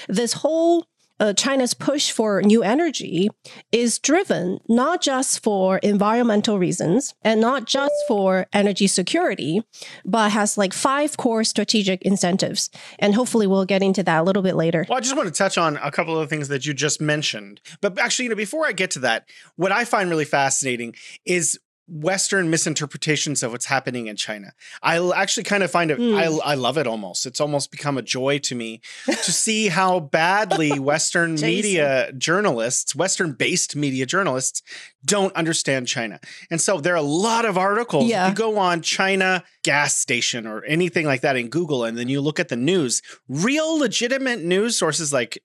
this whole China's push for new energy is driven not just for environmental reasons and not just for energy security, but has like 5 core strategic incentives. And hopefully we'll get into that a little bit later. Well, I just want to touch on a couple of the things that you just mentioned. But actually, before I get to that, what I find really fascinating is Western misinterpretations of what's happening in China. I actually kind of find it, I love it almost. It's almost become a joy to me to see how badly Western media journalists, Western-based media journalists don't understand China. And so there are a lot of articles. If you go on China gas station or anything like that in Google, and then you look at the news, real legitimate news sources like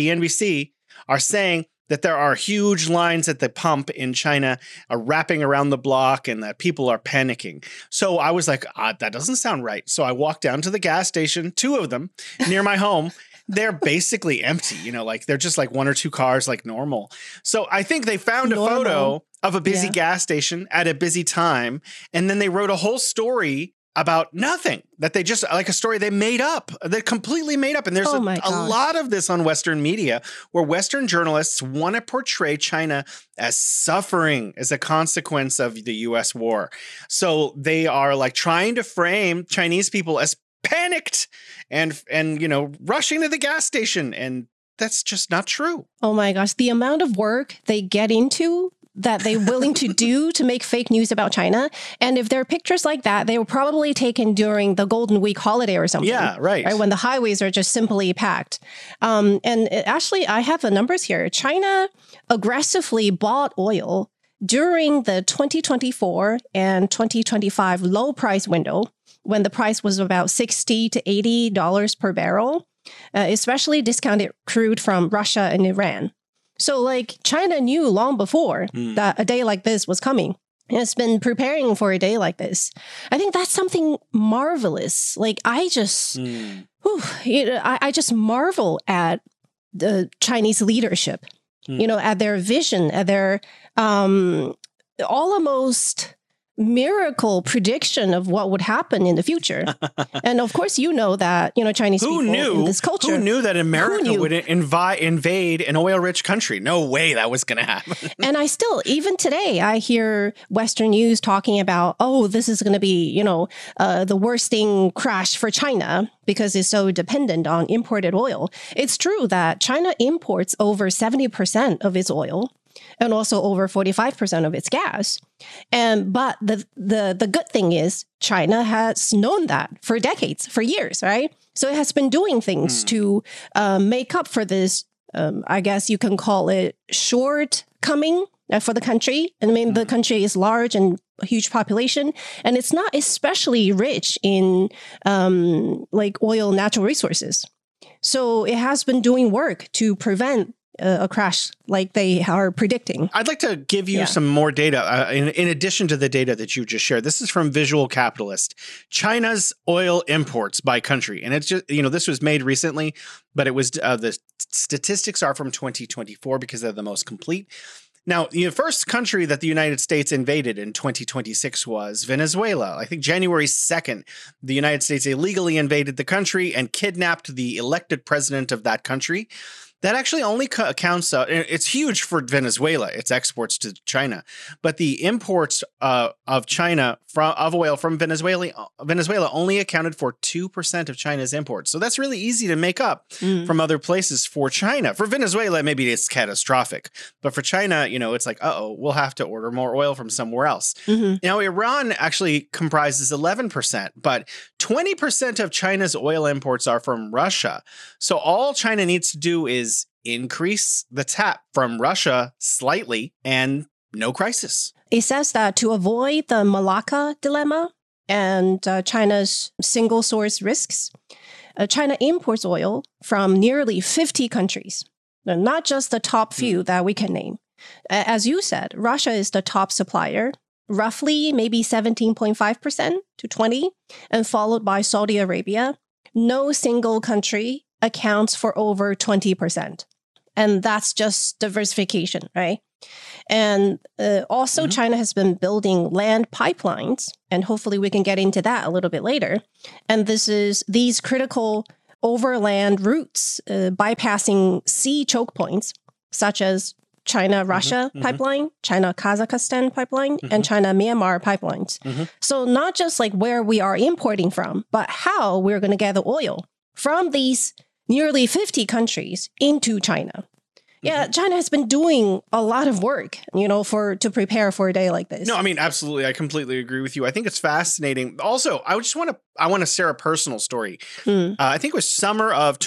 CNBC are saying that there are huge lines at the pump in China wrapping around the block and that people are panicking. So I was like, that doesn't sound right. So I walked down to the gas station, 2 of them near my home. They're basically empty, like they're just like 1 or 2 cars like normal. So I think they found a photo of a busy gas station at a busy time. And then they wrote a whole story about nothing, that they just, like a story they made up, they completely made up. And there's a lot of this on Western media where Western journalists want to portray China as suffering as a consequence of the US war. So they are like trying to frame Chinese people as panicked and rushing to the gas station. And that's just not true. Oh my gosh. The amount of work they get into that they're willing to do to make fake news about China. And if there are pictures like that, they were probably taken during the Golden Week holiday or something. Yeah, right. When the highways are just simply packed. And actually, I have the numbers here. China aggressively bought oil during the 2024 and 2025 low price window when the price was about $60 to $80 per barrel, especially discounted crude from Russia and Iran. So like China knew long before that a day like this was coming. And it's been preparing for a day like this. I think that's something marvelous. Like I just, I just marvel at the Chinese leadership, at their vision, at their almost miracle prediction of what would happen in the future. And of course, that, Chinese people in this culture. Who knew that America would invade an oil-rich country? No way that was going to happen. And even today, I hear Western news talking about, this is going to be, the worsting crash for China because it's so dependent on imported oil. It's true that China imports over 70% of its oil and also over 45% of its gas. But the good thing is China has known that for decades, for years, right? So it has been doing things to make up for this, I guess you can call it shortcoming for the country. I mean, the country is large and a huge population, and it's not especially rich in like oil, natural resources. So it has been doing work to prevent a crash like they are predicting. I'd like to give you some more data in addition to the data that you just shared. This is from Visual Capitalist. China's oil imports by country. And it's just, this was made recently, but it was the statistics are from 2024 because they're the most complete. Now, the first country that the United States invaded in 2026 was Venezuela. I think January 2nd, the United States illegally invaded the country and kidnapped the elected president of that country. That actually only accounts, it's huge for Venezuela, its exports to China. But the imports of China of oil from Venezuela only accounted for 2% of China's imports. So that's really easy to make up from other places for China. For Venezuela, maybe it's catastrophic. But for China, it's like, we'll have to order more oil from somewhere else. Now, Iran actually comprises 11%, but 20% of China's oil imports are from Russia. So all China needs to do is increase the tap from Russia slightly and no crisis. It says that to avoid the Malacca dilemma and China's single source risks, China imports oil from nearly 50 countries, not just the top few that we can name. As you said, Russia is the top supplier, roughly maybe 17.5% to 20%, and followed by Saudi Arabia. No single country accounts for over 20%. And that's just diversification, right? And also China has been building land pipelines, and hopefully we can get into that a little bit later. And these critical overland routes, bypassing sea choke points, such as China-Russia pipeline, China-Kazakhstan pipeline, and China-Myanmar pipelines. So not just like where we are importing from, but how we're going to get the oil from these nearly 50 countries into China. Yeah, China has been doing a lot of work, to prepare for a day like this. No, I mean, absolutely. I completely agree with you. I think it's fascinating. Also, I want to share a personal story. I think it was summer of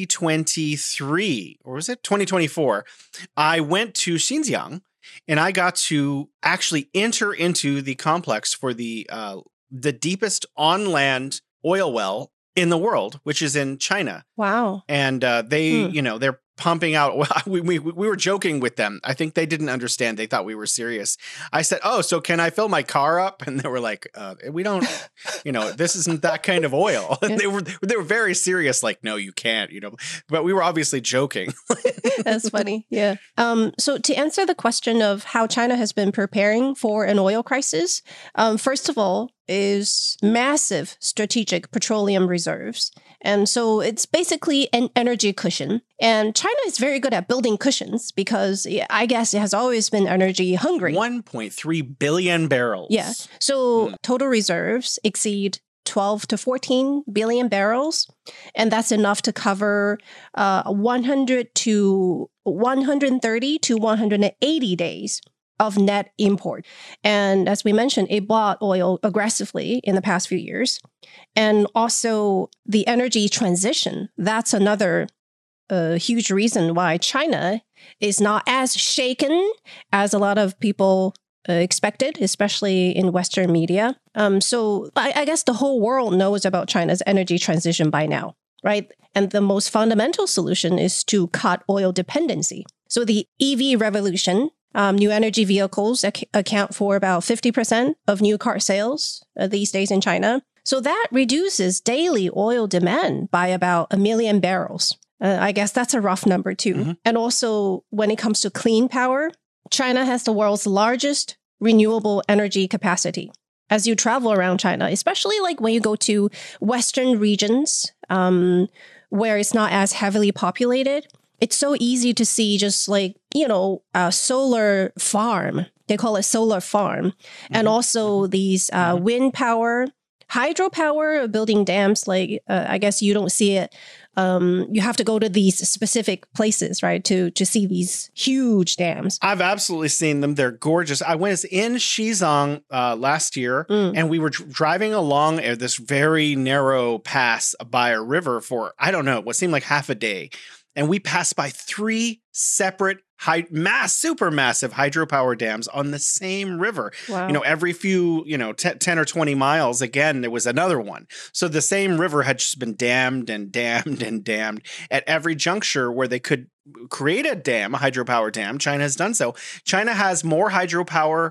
2023, or was it 2024? I went to Xinjiang and I got to actually enter into the complex for the deepest on-land oil well in the world, which is in China. Wow. And they're pumping out. We were joking with them. I think they didn't understand. They thought we were serious. I said, "Oh, so can I fill my car up?" And they were like, "We don't. This isn't that kind of oil." And they were very serious. Like, "No, you can't." But we were obviously joking. That's funny. Yeah. So to answer the question of how China has been preparing for an oil crisis, first of all, is massive strategic petroleum reserves. And so it's basically an energy cushion. And China is very good at building cushions because I guess it has always been energy hungry. 1.3 billion barrels. Yeah. So total reserves exceed 12 to 14 billion barrels. And that's enough to cover 100 to 130 to 180 days of net import. And as we mentioned, it bought oil aggressively in the past few years. And also the energy transition, that's another huge reason why China is not as shaken as a lot of people expected, especially in Western media. So I guess the whole world knows about China's energy transition by now, right? And the most fundamental solution is to cut oil dependency. So the EV revolution, new energy vehicles account for about 50% of new car sales these days in China. So that reduces daily oil demand by about 1 million barrels. I guess that's a rough number too. And also when it comes to clean power, China has the world's largest renewable energy capacity. As you travel around China, especially like when you go to Western regions where it's not as heavily populated, it's so easy to see just like, a solar farm. They call it solar farm. And also these wind power, hydropower, building dams. Like, I guess you don't see it. You have to go to these specific places, right, to see these huge dams. I've absolutely seen them. They're gorgeous. I was in Xizang last year, and we were driving along this very narrow pass by a river for, I don't know, what seemed like half a day. And we passed by 3 separate supermassive hydropower dams on the same river. Wow. Every few, 10 or 20 miles, again, there was another one. So the same river had just been dammed and dammed and dammed at every juncture where they could create a hydropower dam. China has done so. China has more hydropower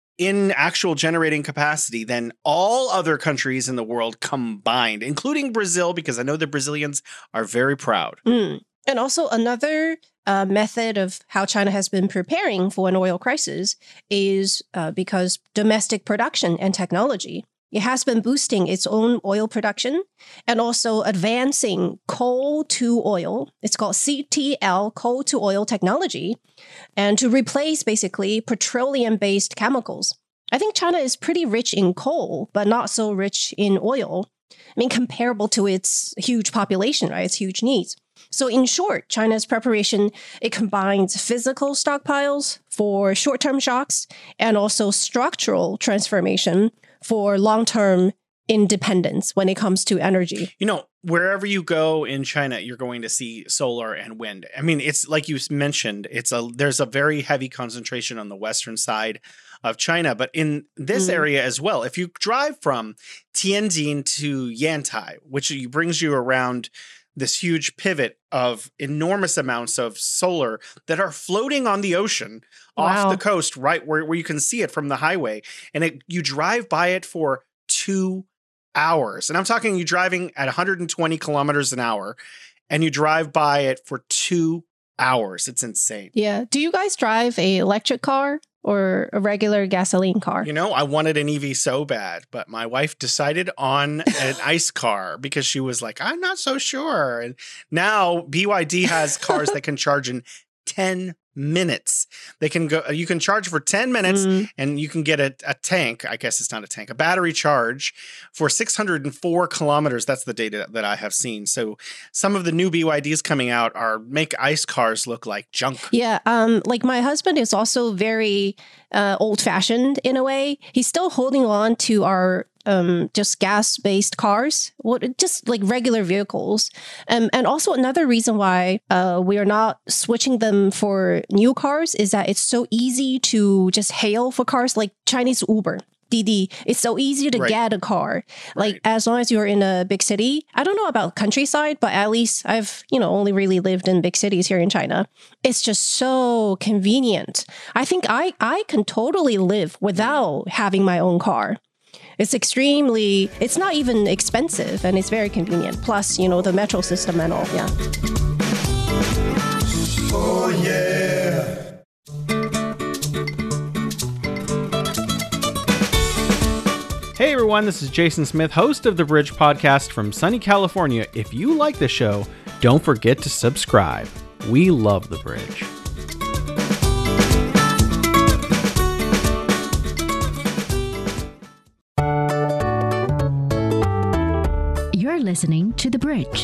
in actual generating capacity than all other countries in the world combined, including Brazil, because I know the Brazilians are very proud. And also another method of how China has been preparing for an oil crisis is because domestic production and technology. It has been boosting its own oil production and also advancing coal to oil. It's called CTL, coal to oil technology, and to replace basically petroleum-based chemicals. I think China is pretty rich in coal, but not so rich in oil. I mean, comparable to its huge population, right? Its huge needs. So in short, China's preparation, it combines physical stockpiles for short-term shocks and also structural transformation for long-term independence when it comes to energy. Wherever you go in China, you're going to see solar and wind. I mean, it's like you mentioned, there's a very heavy concentration on the western side of China, but in this area as well. If you drive from Tianjin to Yantai, which brings you around this huge pivot of enormous amounts of solar that are floating on the ocean off the coast, right where you can see it from the highway. And you drive by it for 2 hours. And I'm talking you driving at 120 kilometers an hour and you drive by it for 2 hours. It's insane. Yeah. Do you guys drive a electric car or a regular gasoline car? I wanted an EV so bad, but my wife decided on an ICE car because she was like, I'm not so sure. And now BYD has cars that can charge in 10 minutes. You can charge for 10 minutes and you can get a tank. I guess it's not a tank, a battery charge for 604 kilometers. That's the data that I have seen. So some of the new BYDs coming out make ICE cars look like junk. Yeah. Like my husband is also very old fashioned in a way. He's still holding on to our just gas-based cars, just like regular vehicles. And also another reason why we are not switching them for new cars is that it's so easy to just hail for cars, like Chinese Uber. Didi, it's so easy to get a car. Like as long as you're in a big city. I don't know about countryside, but at least I've, only really lived in big cities here in China. It's just so convenient. I think I can totally live without having my own car. It's not even expensive and it's very convenient. Plus, the metro system and all. Yeah. Oh, yeah. Hey everyone, this is Jason Smith, host of the Bridge Podcast from sunny California. If you like the show, don't forget to subscribe. We love the Bridge. You're listening to The Bridge.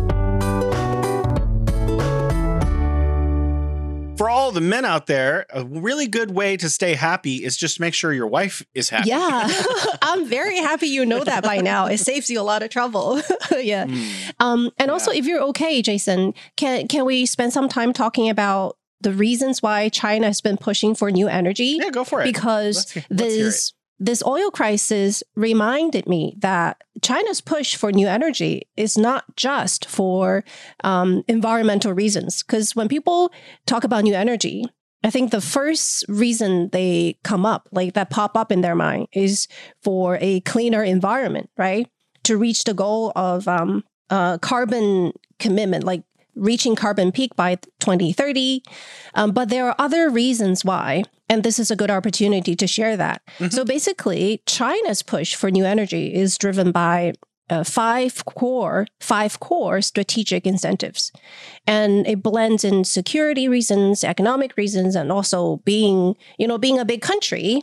For all the men out there, a really good way to stay happy is just make sure your wife is happy. Yeah, I'm very happy you know that by now. It saves you a lot of trouble. Yeah. And also, if you're okay, Jason, can we spend some time talking about the reasons why China has been pushing for new energy? Yeah, go for it. Because this oil crisis reminded me that China's push for new energy is not just for environmental reasons. Because when people talk about new energy, I think the first reason they come up, like that pop up in their mind, is for a cleaner environment, right? To reach the goal of carbon commitment, like reaching carbon peak by 2030. But there are other reasons why, and this is a good opportunity to share that. So basically, China's push for new energy is driven by five core strategic incentives. And it blends in security reasons, economic reasons, and also being a big country,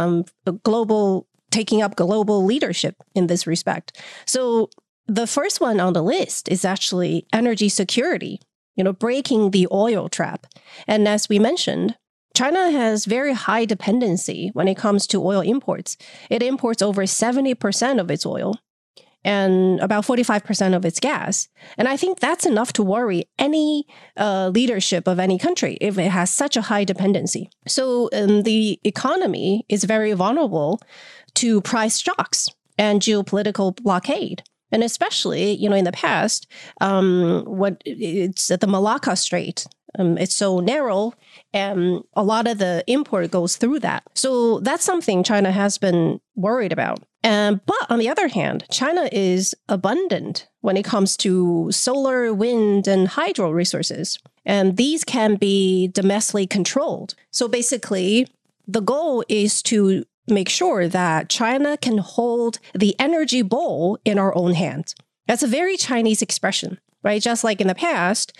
taking up global leadership in this respect. So the first one on the list is actually energy security, breaking the oil trap. And as we mentioned, China has very high dependency when it comes to oil imports. It imports over 70% of its oil and about 45% of its gas. And I think that's enough to worry any leadership of any country if it has such a high dependency. So the economy is very vulnerable to price shocks and geopolitical blockade. And especially, in the past, it's at the Malacca Strait. It's so narrow, and a lot of the import goes through that. So that's something China has been worried about. But on the other hand, China is abundant when it comes to solar, wind, and hydro resources. And these can be domestically controlled. So basically, the goal is to make sure that China can hold the energy bowl in our own hands. That's a very Chinese expression, right? Just like in the past,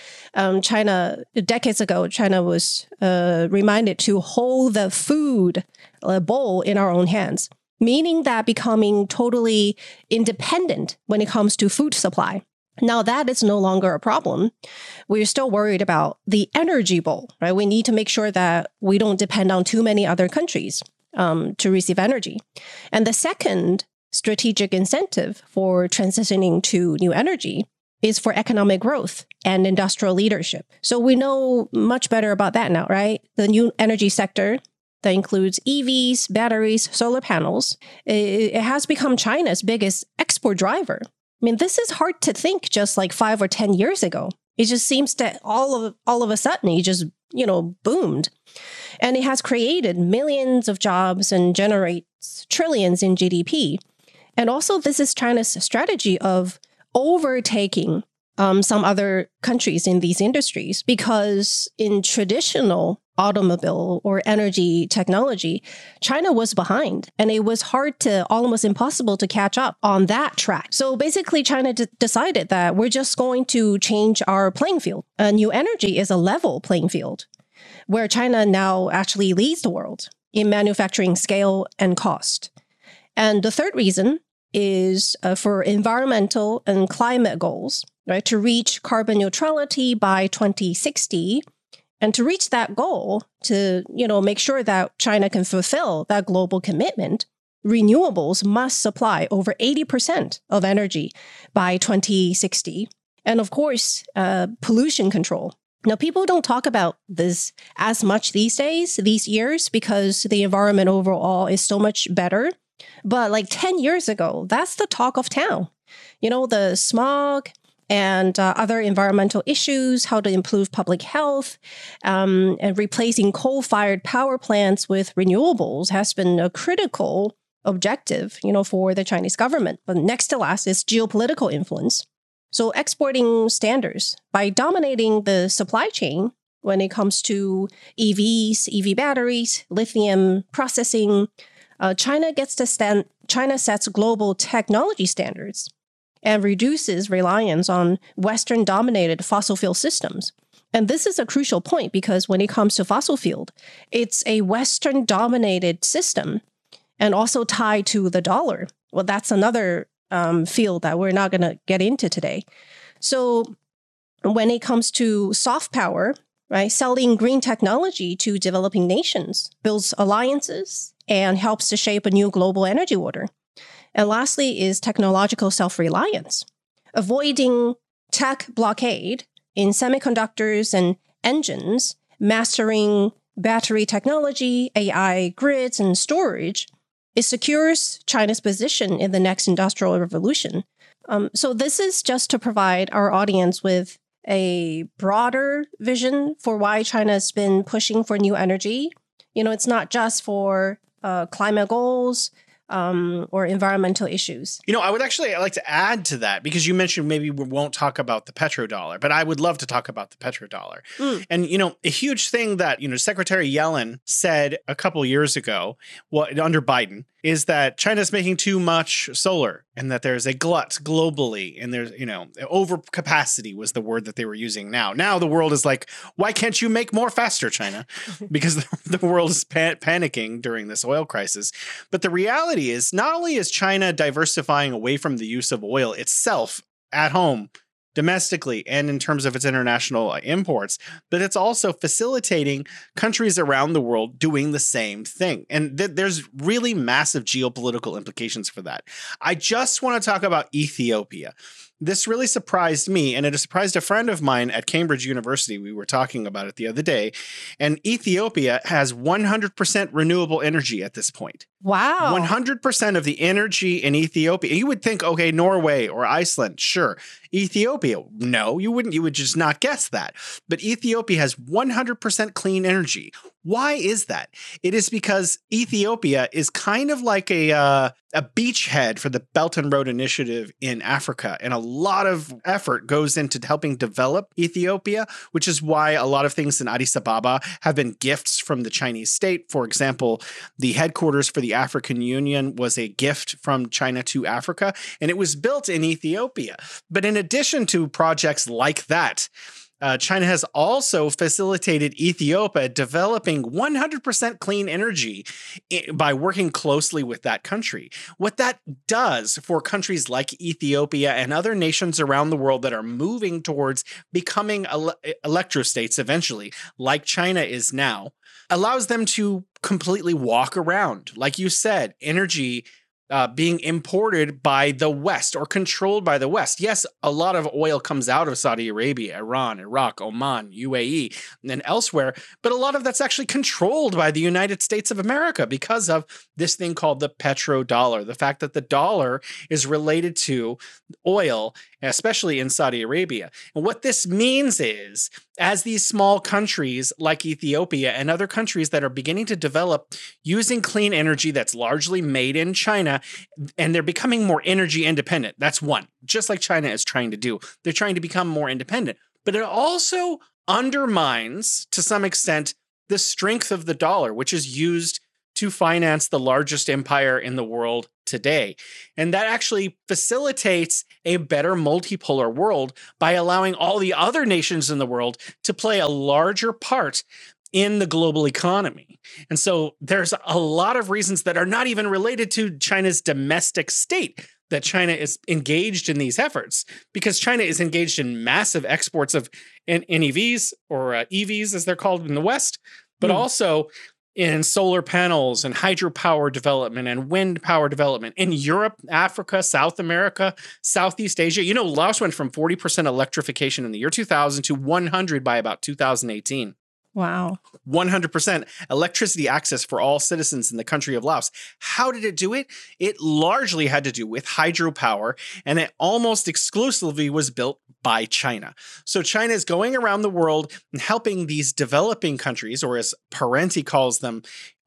decades ago, China was reminded to hold the food bowl in our own hands, meaning that becoming totally independent when it comes to food supply. Now that is no longer a problem. We're still worried about the energy bowl, right? We need to make sure that we don't depend on too many other countries to receive energy. And the second strategic incentive for transitioning to new energy is for economic growth and industrial leadership. So we know much better about that now, right? The new energy sector that includes EVs, batteries, solar panels, it has become China's biggest export driver. I mean, this is hard to think just like 5 or 10 years ago. It just seems that all of a sudden it just, boomed. And it has created millions of jobs and generates trillions in GDP. And also, this is China's strategy of overtaking some other countries in these industries, because in traditional automobile or energy technology, China was behind, and it was hard to, almost impossible to catch up on that track. So basically, China decided that we're just going to change our playing field. New energy is a level playing field where China now actually leads the world in manufacturing scale and cost. And the third reason is for environmental and climate goals, right? To reach carbon neutrality by 2060. And to reach that goal, to make sure that China can fulfill that global commitment, renewables must supply over 80% of energy by 2060. And of course, pollution control. Now, people don't talk about this as much these years, because the environment overall is so much better. But like 10 years ago, that's the talk of town. The smog and other environmental issues, how to improve public health, and replacing coal-fired power plants with renewables has been a critical objective, for the Chinese government. But next to last is geopolitical influence. So exporting standards, by dominating the supply chain when it comes to EVs, EV batteries, lithium processing, China sets global technology standards and reduces reliance on Western-dominated fossil fuel systems. And this is a crucial point, because when it comes to fossil fuel, it's a Western-dominated system and also tied to the dollar. Well, that's another field that we're not going to get into today. So when it comes to soft power, right, selling green technology to developing nations builds alliances and helps to shape a new global energy order. And lastly is technological self-reliance, avoiding tech blockade in semiconductors and engines, mastering battery technology, AI grids, and storage. It secures China's position in the next industrial revolution. So this is just to provide our audience with a broader vision for why China's been pushing for new energy. It's not just for climate goals, or environmental issues. I would actually like to add to that, because you mentioned maybe we won't talk about the petrodollar, but I would love to talk about the petrodollar. And, a huge thing that, Secretary Yellen said a couple years ago, under Biden, is that China's making too much solar, and that there's a glut globally, and there's, overcapacity was the word that they were using now. Now the world is like, why can't you make more faster, China? Because the world is panicking during this oil crisis. But the reality is, not only is China diversifying away from the use of oil itself at home, domestically, and in terms of its international imports, but it's also facilitating countries around the world doing the same thing. And there's really massive geopolitical implications for that. I just want to talk about Ethiopia. This really surprised me, and it surprised a friend of mine at Cambridge University. We were talking about it the other day, and Ethiopia has 100% renewable energy at this point. Wow. 100% of the energy in Ethiopia. You would think, okay, Norway or Iceland, sure. Ethiopia, no, you wouldn't. You would just not guess that. But Ethiopia has 100% clean energy. Why is that? It is because Ethiopia is kind of like a beachhead for the Belt and Road Initiative in Africa. And a lot of effort goes into helping develop Ethiopia, which is why a lot of things in Addis Ababa have been gifts from the Chinese state. For example, the headquarters for the African Union was a gift from China to Africa, and it was built in Ethiopia. But in addition to projects like that, China has also facilitated Ethiopia developing 100% clean energy by working closely with that country. What that does for countries like Ethiopia and other nations around the world that are moving towards becoming electrostates eventually, like China is now, allows them to completely walk around. Like you said, energy being imported by the West or controlled by the West. Yes, a lot of oil comes out of Saudi Arabia, Iran, Iraq, Oman, UAE, and elsewhere, but a lot of that's actually controlled by the United States of America because of this thing called the petrodollar, the fact that the dollar is related to oil especially in Saudi Arabia. And what this means is, as these small countries like Ethiopia and other countries that are beginning to develop using clean energy that's largely made in China, and they're becoming more energy independent. That's one, just like China is trying to do. They're trying to become more independent. But it also undermines, to some extent, the strength of the dollar, which is used to finance the largest empire in the world today. And that actually facilitates a better multipolar world by allowing all the other nations in the world to play a larger part in the global economy. And so there's a lot of reasons that are not even related to China's domestic state that China is engaged in these efforts, because China is engaged in massive exports of NEVs, or EVs as they're called in the West, but also in solar panels and hydropower development and wind power development in Europe, Africa, South America, Southeast Asia. You know, Laos went from 40% electrification in the year 2000 to 100 by about 2018. Wow. 100% electricity access for all citizens in the country of Laos. How did it do it? It largely had to do with hydropower, and it almost exclusively was built by China. So China is going around the world and helping these developing countries, or as Parenti calls them,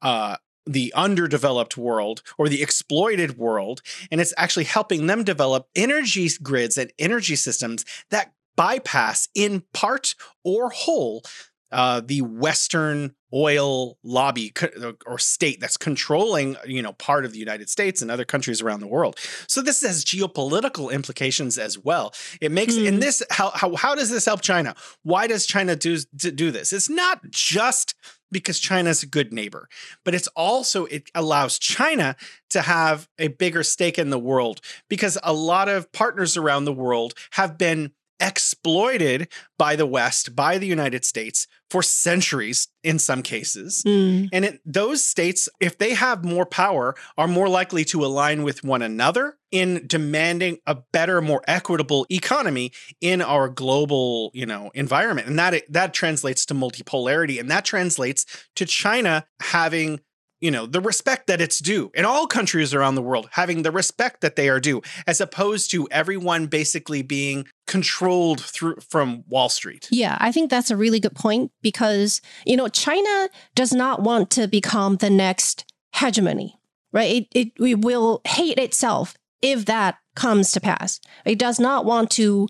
the underdeveloped world or the exploited world, and it's actually helping them develop energy grids and energy systems that bypass in part or whole the Western oil lobby or state that's controlling, part of the United States and other countries around the world. So this has geopolitical implications as well. It makes in this how does this help China? Why does China do this? It's not just because China's a good neighbor, but it's also, it allows China to have a bigger stake in the world, because a lot of partners around the world have been exploited by the West, by the United States for centuries in some cases. And those states, if they have more power, are more likely to align with one another in demanding a better, more equitable economy in our global, environment. And that translates to multipolarity, and that translates to China having the respect that it's due, in all countries around the world, having the respect that they are due, as opposed to everyone basically being controlled from Wall Street. Yeah, I think that's a really good point, because, China does not want to become the next hegemony, right? It will hate itself if that comes to pass. It does not want to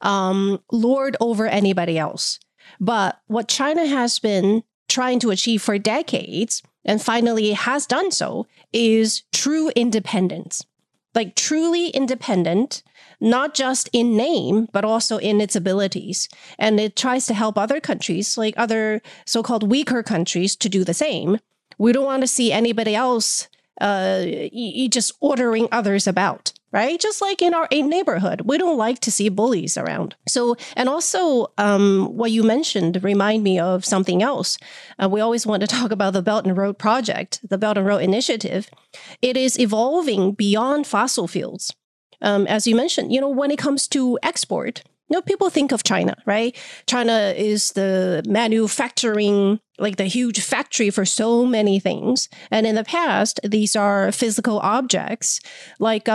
lord over anybody else. But what China has been trying to achieve for decades, and finally has done so, is true independence. Like truly independent, not just in name, but also in its abilities. And it tries to help other countries, like other so-called weaker countries, to do the same. We don't want to see anybody else just ordering others about, right? Just like in our neighborhood, we don't like to see bullies around. So, and also what you mentioned remind me of something else. We always want to talk about the Belt and Road Project, the Belt and Road Initiative. It is evolving beyond fossil fuels. As you mentioned, when it comes to export, people think of China, right? China is the manufacturing, like the huge factory for so many things. And in the past, these are physical objects, like,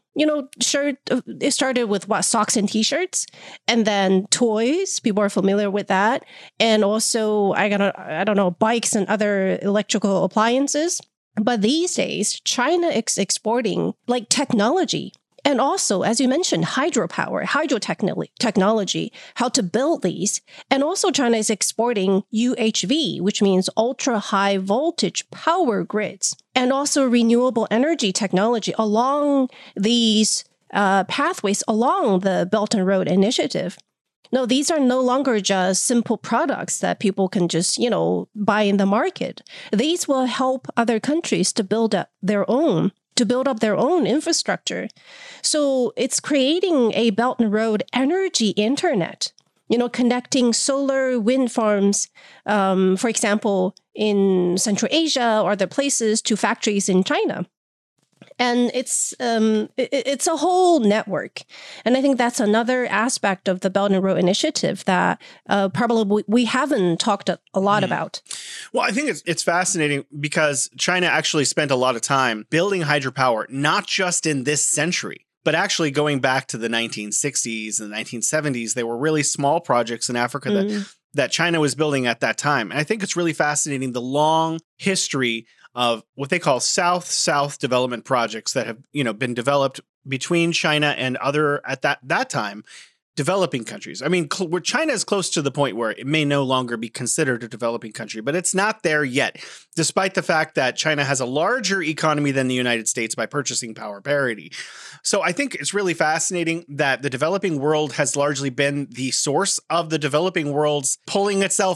it started with socks and t-shirts, and then toys. People are familiar with that. And also, I don't know, bikes and other electrical appliances. But these days, China is exporting like technology. And also, as you mentioned, hydrotechnology, how to build these. And also China is exporting UHV, which means ultra high voltage power grids, and also renewable energy technology along these pathways along the Belt and Road Initiative. No, these are no longer just simple products that people can just, buy in the market. These will help other countries to build up their own infrastructure. So it's creating a Belt and Road energy internet, connecting solar wind farms, for example, in Central Asia or other places to factories in China. And it's a whole network. And I think that's another aspect of the Belt and Road Initiative that probably we haven't talked a lot about. Well, I think it's fascinating because China actually spent a lot of time building hydropower, not just in this century, But actually going back to the 1960s and the 1970s, they were really small projects in Africa that China was building at that time. And I think it's really fascinating, the long history of what they call South-South development projects that have, been developed between China and other, at that time, developing countries. I mean, where China is close to the point where it may no longer be considered a developing country, but it's not there yet, despite the fact that China has a larger economy than the United States by purchasing power parity. So I think it's really fascinating that the developing world has largely been the source of the developing world's pulling itself